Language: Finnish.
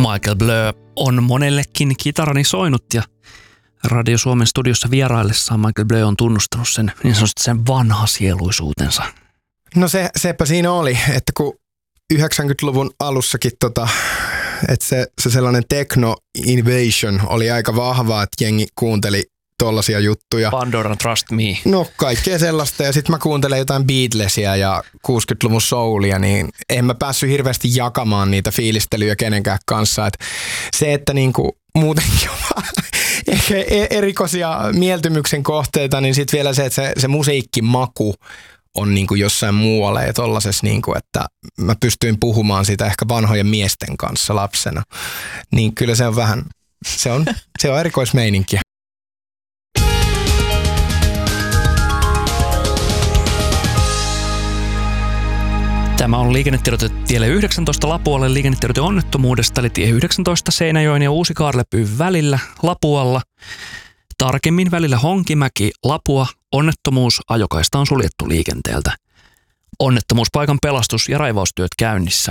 Michael Blö on monellekin kitarani soinut ja Radio Suomen studiossa vieraillessaan Michael Blö on tunnustanut sen niin sanotusti sen vanhasieluisuutensa. No sepä siinä oli, että kun 90-luvun alussakin että se sellainen techno invasion oli aika vahvaa, että jengi kuunteli tollaisia juttuja. Pandora, Trust Me. No kaikkea sellaista ja sitten mä kuuntelen jotain Beatlesia ja 60-luvun soulia, niin en mä päässyt hirveästi jakamaan niitä fiilistelyjä kenenkään kanssa. Et se, että niinku muutenkin on ehkä erikoisia mieltymyksen kohteita, niin sitten vielä se, että se musiikkimaku on niinku jossain muualla ja tollasessa, niinku, että mä pystyin puhumaan siitä ehkä vanhojen miesten kanssa lapsena. Niin kyllä se on vähän, se on erikoismeininkiä. Tämä on liikennetiedote tielle 19 Lapualle liikennetiedote onnettomuudesta, eli tie 19 Seinäjoen ja Uusikaarelepyyn välillä Lapualla. Tarkemmin välillä Honkimäki, Lapua, onnettomuus, ajokaista on suljettu liikenteeltä. Onnettomuuspaikan pelastus- ja raivaustyöt käynnissä.